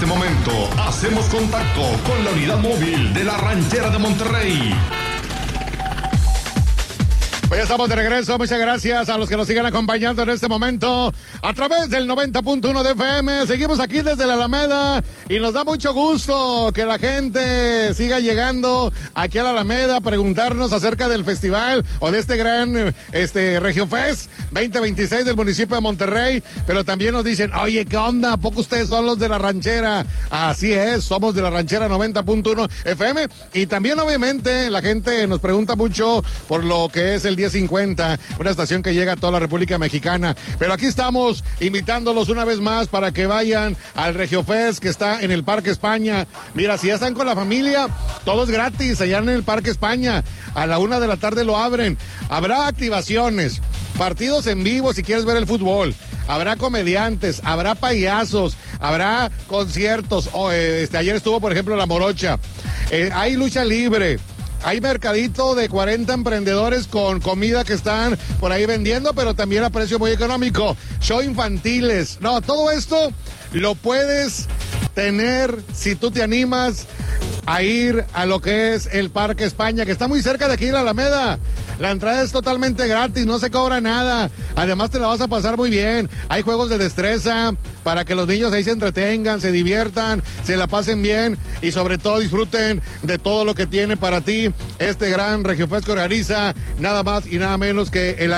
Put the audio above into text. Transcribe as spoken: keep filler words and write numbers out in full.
este momento hacemos contacto con la unidad móvil de la Ranchera de Monterrey. Pues ya estamos de regreso, muchas gracias a los que nos sigan acompañando en este momento a través del noventa punto uno de F M. Seguimos aquí desde la Alameda y nos da mucho gusto que la gente siga llegando aquí a la Alameda a preguntarnos acerca del festival o de este gran este Regio Fest veinte veintiséis del municipio de Monterrey, pero también nos dicen, oye, ¿qué onda? ¿A poco ustedes son los de la Ranchera? Así es, somos de la Ranchera noventa punto uno F M y también obviamente la gente nos pregunta mucho por lo que es el diez cincuenta, una estación que llega a toda la República Mexicana. Pero aquí estamos invitándolos una vez más para que vayan al Regio Fest que está en el Parque España. Mira, si ya están con la familia, todo es gratis allá en el Parque España. A la una de la tarde lo abren. Habrá activaciones, partidos en vivo si quieres ver el fútbol. Habrá comediantes, habrá payasos, habrá conciertos. Oh, este, ayer estuvo, por ejemplo, La Morocha. Eh, hay lucha libre. Hay mercadito de cuarenta emprendedores con comida que están por ahí vendiendo, pero también a precio muy económico. Show infantiles. No, todo esto lo puedes tener si tú te animas a ir a lo que es el Parque España, que está muy cerca de aquí en la Alameda. La entrada es totalmente gratis, no se cobra nada. Además te la vas a pasar muy bien. Hay juegos de destreza para que los niños ahí se entretengan, se diviertan, se la pasen bien y sobre todo disfruten de todo lo que tiene para ti este gran Regio Fest que organiza nada más y nada menos que el